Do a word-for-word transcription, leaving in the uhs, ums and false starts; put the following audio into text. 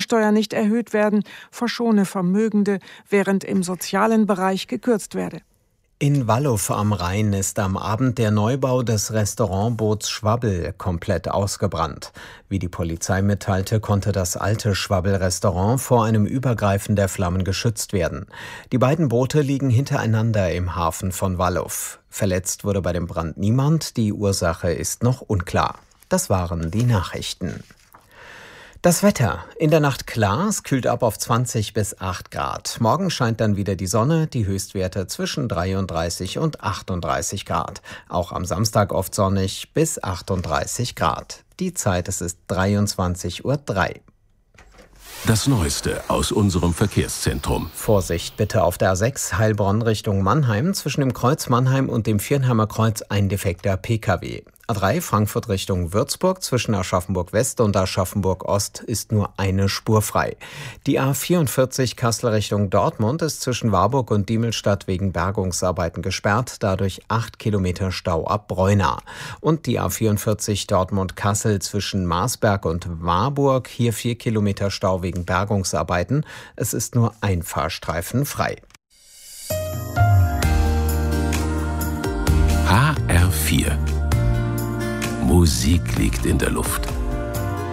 Mehrwertsteuer nicht erhöht werden, verschone Vermögende, während im sozialen Bereich gekürzt werde. In Wallow am Rhein ist am Abend der Neubau des Restaurantboots Schwabbel komplett ausgebrannt. Wie die Polizei mitteilte, konnte das alte Schwabbel-Restaurant vor einem Übergreifen der Flammen geschützt werden. Die beiden Boote liegen hintereinander im Hafen von Wallow. Verletzt wurde bei dem Brand niemand, die Ursache ist noch unklar. Das waren die Nachrichten. Das Wetter. In der Nacht klar, es kühlt ab auf zwanzig bis acht Grad. Morgen scheint dann wieder die Sonne, die Höchstwerte zwischen dreiunddreißig und achtunddreißig Grad. Auch am Samstag oft sonnig bis achtunddreißig Grad. Die Zeit, es ist dreiundzwanzig Uhr drei. Das Neueste aus unserem Verkehrszentrum. Vorsicht bitte auf der A sechs Heilbronn Richtung Mannheim. Zwischen dem Kreuz Mannheim und dem Viernheimer Kreuz ein defekter P K W. A drei Frankfurt Richtung Würzburg. Zwischen Aschaffenburg West und Aschaffenburg Ost ist nur eine Spur frei. Die A vierundvierzig Kassel Richtung Dortmund ist zwischen Warburg und Diemelstadt wegen Bergungsarbeiten gesperrt. Dadurch acht Kilometer Stau ab Breunah. Und die A vierundvierzig Dortmund-Kassel zwischen Marsberg und Warburg. Hier vier Kilometer Stau wegen Bergungsarbeiten. Es ist nur ein Fahrstreifen frei. H R vier. Musik liegt in der Luft.